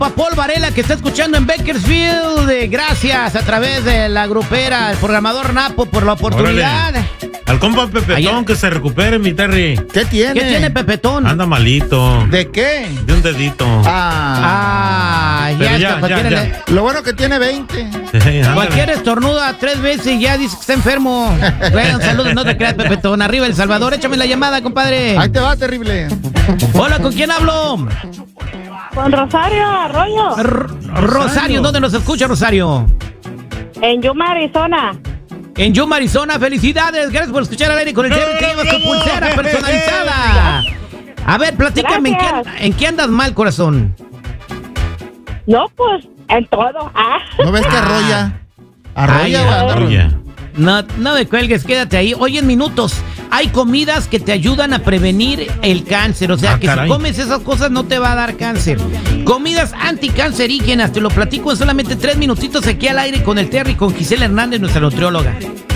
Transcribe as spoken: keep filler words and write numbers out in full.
a Paul Varela, que está escuchando en Bakersfield. Eh, Gracias a través de la grupera, el programador Napo, por la oportunidad. Órale. Al compa Pepetón, Ayer. que se recupere, mi Terry. ¿Qué tiene? ¿Qué tiene Pepetón? Anda malito. ¿De qué? De un dedito. Ah. Ah, Pero ya, ya, está, ya, cualquier, ya. Lo bueno que tiene veinte. Sí, ándale. cualquier estornuda tres veces y ya dice que está enfermo. Bueno, saludos, no te creas, Pepetón. Arriba El Salvador, échame la llamada, compadre. Ahí te va, terrible. Hola, ¿con quién hablo? Con Rosario Arroyo, R- Rosario, ¿dónde nos escucha, Rosario? en Yuma, Arizona. En Yuma, Arizona, felicidades. Gracias por escuchar al aire con el Terry. Te llevas tu pulsera personalizada. A ver, platícame, ¿en qué, Gracias. ¿en qué andas mal, corazón? No, pues, en todo. Ah. ¿No ves que arrolla? Arrolla, Ay, güey, anda Oye, No, no me cuelgues, quédate ahí. Oye, en minutos, hay comidas que te ayudan a prevenir el cáncer. O sea, Ah, que caray. si comes esas cosas no te va a dar cáncer. Comidas anticancerígenas, te lo platico en solamente tres minutitos aquí al aire con el Terry, con Gisela Hernández, nuestra nutrióloga.